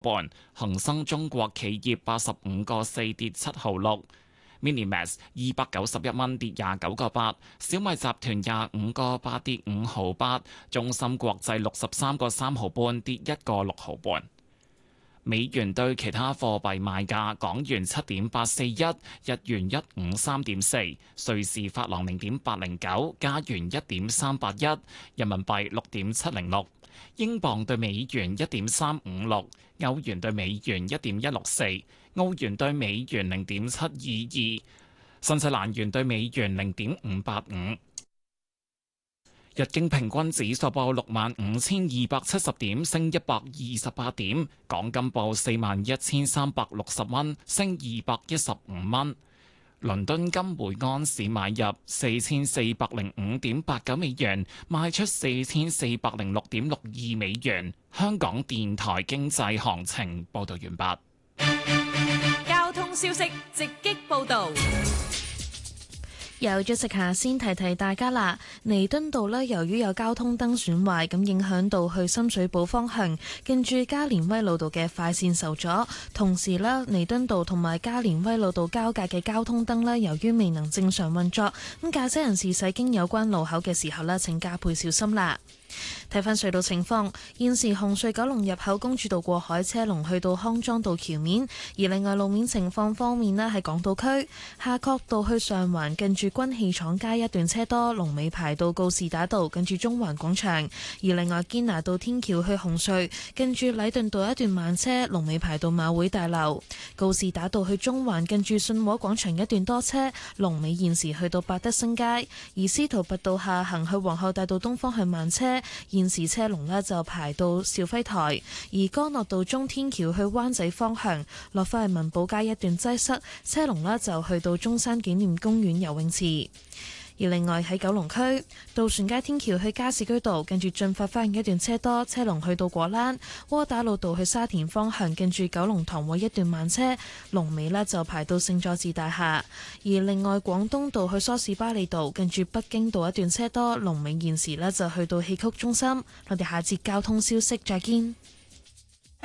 半，恒生中國企業85個4跌7毫6。Minimax 291蚊跌29個8，小米集團25個8跌5毫8，中芯國際63個3毫半跌1個6毫半。美元對其他貨幣賣價：港元7.841，日元153.4，瑞士法郎0.809，加元1.381，人民幣6.706，英鎊對美元1.356，歐元對美元1.164，澳元對美元0.722，新西蘭元對美元0.585。日經平均指數報65,270點，升128點；港金報41,360蚊，升215蚊。倫敦金每安士買入4405.89美元，賣出4406.62美元。香港電台經濟行情報道完畢。 交通消息直擊報道。 有咗食下先提提大家啦，彌敦道呢，由於有交通燈損壞，咁影響到去深水埗方向，近住加連威老道嘅快線受阻。同時呢，彌敦道同埋加連威老道交界嘅交通燈呢，由於未能正常運作，咁駕駛人士駛經有關路口嘅時候呢，請加倍小心啦。睇返隧道情況，現時紅隧九龍入口公主道過海車龍去到康莊道橋面，而另外路面情況方面呢，喺港島區夏慤道去上環近住軍器廠街一段車多，龍尾排到告士打道近住中環廣場；而另外堅拿道天橋去紅隧近住禮頓道一段慢車，龍尾排到馬會大樓；告士打道去中環近住信和廣場一段多車，龍尾現時去到百德新街；而司徒拔道下行去皇后大道東方向慢車，現時車龍呢就排到肇輝台；而干諾道中天橋去灣仔方向落返去文寶街一段擠塞，車龍呢就去到中山紀念公園游泳池。而另外喺九龍區渡船街天橋去加士居道近住進發花園一段車多，車龍去到果欄；窩打老道去沙田方向近住九龍塘會一段慢車，龍尾呢就排到聖佐治大廈。而另外廣東道去梳士巴利道近住北京道一段車多，龍尾現時呢就去到戲曲中心。我哋下節交通消息再見。